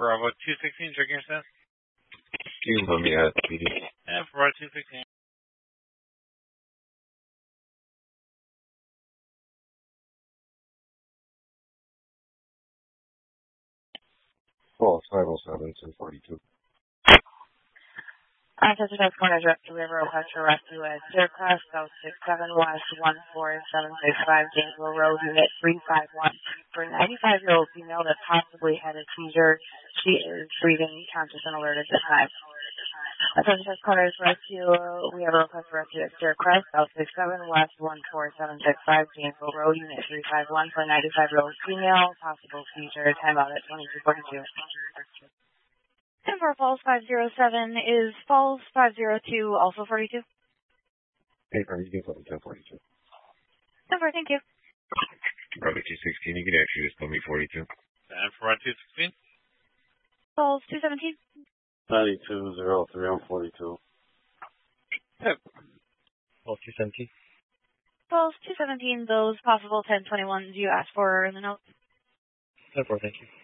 Bravo 216, checking your status. You can put me at PD. And for Bravo 216. Well, 507 to 42. Access to Corner Direct to River Pasture Rescue at Surcross, South 67 West 14765 Gainesville Road, Unit 351. For a 95-year-old female that possibly had a seizure, she is breathing conscious and alert at this time. Access to Corner Rescue, we have a request for rescue at Surcross, South 67 West 14765 Gainesville Road, Unit 351. For a 95-year-old female, possible seizure, timeout at 2242. Denver Falls 507 is Falls 502, also 42. Hey, you can put me to 42. Denver, thank you. Bravo 216, you can actually just put me 42. And for Bravo 216. Falls 217. 9203 on 42. Yep. Falls 217. Falls 217, those possible 1021s you asked for in the notes. Thank you.